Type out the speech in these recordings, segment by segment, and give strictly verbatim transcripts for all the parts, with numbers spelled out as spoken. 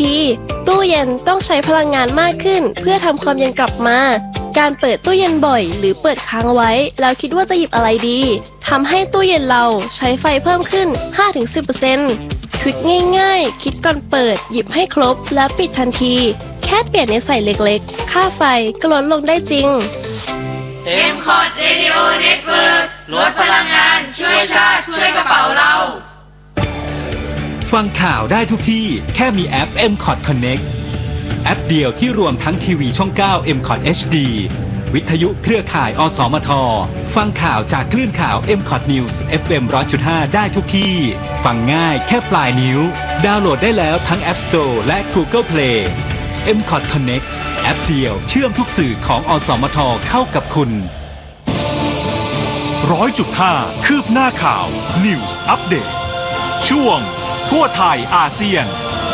ทีตู้เย็นต้องใช้พลังงานมากขึ้นเพื่อทำความเย็นกลับมาการเปิดตู้เย็นบ่อยหรือเปิดค้างไว้แล้วคิดว่าจะหยิบอะไรดีทำให้ตู้เย็นเราใช้ไฟเพิ่มขึ้น ห้าถึงสิบเปอร์เซ็นต์ ทริคง่ายๆคิดก่อนเปิดหยิบให้ครบแล้วปิดทันทีแค่เปลี่ยนนิสัยเล็กๆค่าไฟก็ลดลงได้จริงเอ็ม คอท Radio Network ลดพลังงานช่วยชาติช่วยกระเป๋าเราฟังข่าวได้ทุกที่แค่มีแอป เอ็ม คอท Connect แอปเดียวที่รวมทั้งทีวีช่อง เก้า เอ็ม คอท เอช ดี วิทยุเครือข่ายอสมทฟังข่าวจากคลื่นข่าว เอ็ม คอท News เอฟ เอ็ม หนึ่งร้อยจุดห้า ได้ทุกที่ฟังง่ายแค่ปลายนิ้วดาวน์โหลดได้แล้วทั้ง App Store และ Google Play เอ็ม คอท Connect แอปเดียวเชื่อมทุกสื่อของอสมทเข้ากับคุณร้อยจุดห้า คืบหน้าข่าว News Update ช่วงทั่วไทยอาเซียน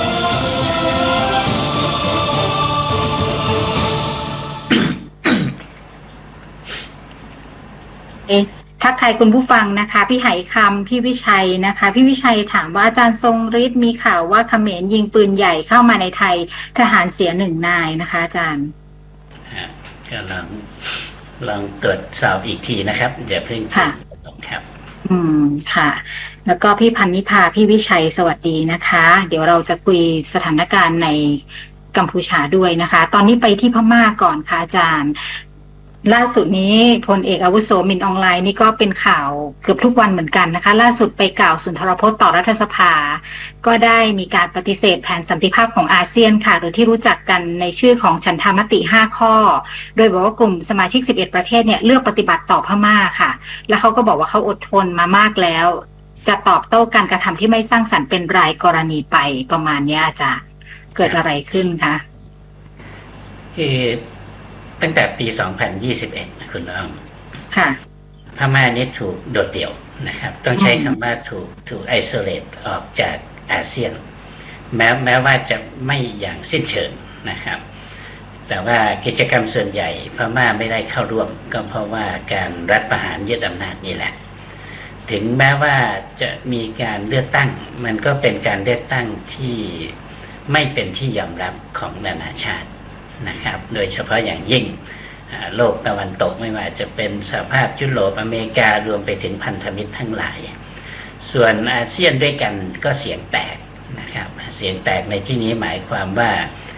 ทักทายคุณผู้ฟังนะคะพี่ไหคำพี่วิชัยนะคะพี่วิชัยถามว่าอาจารย์ทรงฤทธิ์มีข่าวว่าเขมรยิงปืนใหญ่เข้ามาในไทยทหารเสียหนึ่งนายนะคะอาจารย์กำลังลองตรวจสอบอีกทีนะครับอย่าเพิ่งค่ะครับอืมค่ะแล้วก็พี่พันนิพาพี่วิชัยสวัสดีนะคะเดี๋ยวเราจะคุยสถานการณ์ในกัมพูชาด้วยนะคะตอนนี้ไปที่พม่าก่อนค่ะอาจารย์ล่าสุดนี้พลเอกอาวุโสมินออนไลน์นี่ก็เป็นข่าวเกือบทุกวันเหมือนกันนะคะล่าสุดไปกล่าวสุนทรพจน์ต่อรัฐสภาก็ได้มีการปฏิเสธแผนสันติภาพของอาเซียนค่ะหรือที่รู้จักกันในชื่อของฉันทามติห้าข้อโดยบอกว่ากลุ่มสมาชิกสิบเอ็ดประเทศเนี่ยเลือกปฏิบัติต่อพม่าค่ะแล้วเขาก็บอกว่าเขาอดทนมามากแล้วจะตอบโต้การกระทำที่ไม่สร้างสรรค์เป็นรายกรณีไปประมาณนี้อาจารย์เกิดอะไรขึ้นคะคือตั้งแต่ปีสองพันยี่สิบเอ็ดคุณอ้อมค่ะพม่านี่ถูกโดดเดี่ยวนะครับต้องใช้คำว่าถูกถูกไอโซเลตออกจากอาเซียนแม้แม้ว่าจะไม่อย่างสิ้นเชิงนะครับแต่ว่ากิจกรรมส่วนใหญ่พม่าไม่ได้เข้าร่วมก็เพราะว่าการรัฐประหารยึดอำนาจนี่แหละถึงแม้ว่าจะมีการเลือกตั้งมันก็เป็นการเลือกตั้งที่ไม่เป็นที่ยอมรับของนานาชาตินะครับโดยเฉพาะอย่างยิ่งโลกตะวันตกไม่ว่าจะเป็นสหภาพยุโรปอเมริการวมไปถึงพันธมิตรทั้งหลายส่วนอาเซียนด้วยกันก็เสียงแตกนะครับเสียงแตกในที่นี้หมายความว่า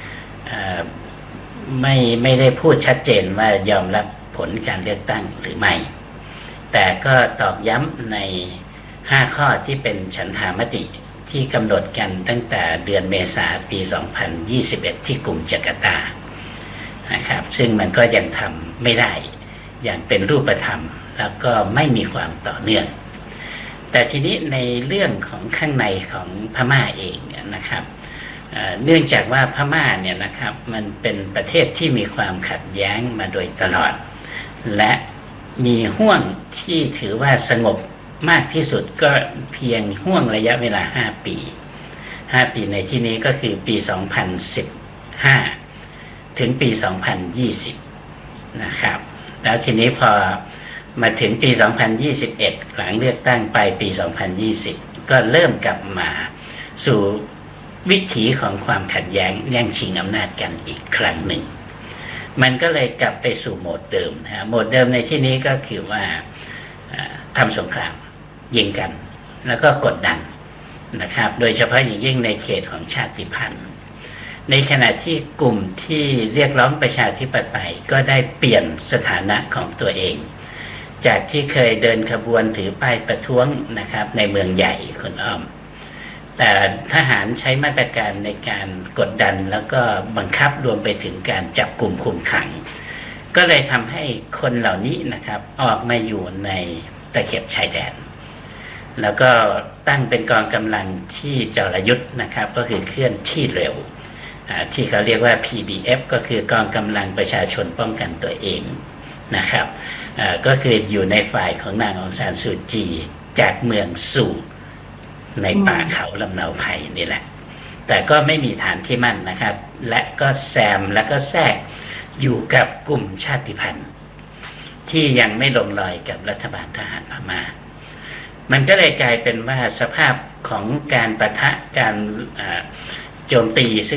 ไม่ไม่ได้พูดชัดเจนว่ายอมรับผลการเลือกตั้งหรือไม่แต่ก็ตอกย้ำในห้าข้อที่เป็นฉันทามติที่กำหนดกันตั้งแต่เดือนเมษายนปีสองพันยี่สิบเอ็ดที่กรุงจาการ์ตานะครับซึ่งมันก็ยังทำไม่ได้อย่างเป็นรูปธรรมแล้วก็ไม่มีความต่อเนื่องแต่ทีนี้ในเรื่องของข้างในของพม่าเองเนี่ยนะครับเนื่องจากว่าพม่าเนี่ยนะครับมันเป็นประเทศที่มีความขัดแย้งมาโดยตลอดและมีห่วงที่ถือว่าสงบมากที่สุดก็เพียงห่วงระยะเวลาห้าปีห้าปีในที่นี้ก็คือปีสองพันสิบห้าถึงปีสองพันยี่สิบนะครับแล้วทีนี้พอมาถึงปีสองพันยี่สิบเอ็ดหลังเลือกตั้งไปปีสองพันยี่สิบก็เริ่มกลับมาสู่วิถีของความขัดแย้งแย่งชิงอำนาจกันอีกครั้งหนึ่งมันก็เลยกลับไปสู่โหมดเดิมนะโหมดเดิมในที่นี้ก็คือว่าทำสงครามยิงกันแล้วก็กดดันนะครับโดยเฉพาะอย่างยิ่งในเขตของชาติพันธุ์ในขณะที่กลุ่มที่เรียกร้องประชาธิปไตยก็ได้เปลี่ยนสถานะของตัวเองจากที่เคยเดินขบวนถือป้ายประท้วงนะครับในเมืองใหญ่คุณอ้อมแต่ทหารใช้มาตรการในการกดดันแล้วก็บังคับรวมไปถึงการจับกลุ่มคุมขังก็เลยทำให้คนเหล่านี้นะครับออกมาอยู่ในตะเข็บชายแดนแล้วก็ตั้งเป็นกองกำลังที่จรยุทธ์นะครับก็คือเคลื่อนที่เร็วที่เขาเรียกว่า พี ดี เอฟ ก็คือกองกำลังประชาชนป้องกันตัวเองนะครับก็คืออยู่ในฝ่ายของนางองซานซูจีจากเมืองสู่ในป่าเขาลำเนาไพรนี่แหละแต่ก็ไม่มีฐานที่มั่นนะครับและก็แซมและก็แทรกอยู่กับกลุ่มชาติพันธุ์ที่ยังไม่ลงรอยกับรัฐบาลทหารพม่ามันก็เลยกลายเป็นว่าสภาพของการปะทะการโจมตีซึ่ง